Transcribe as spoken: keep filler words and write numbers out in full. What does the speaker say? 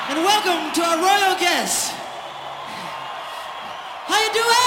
and welcome to our royal guests. How you doing?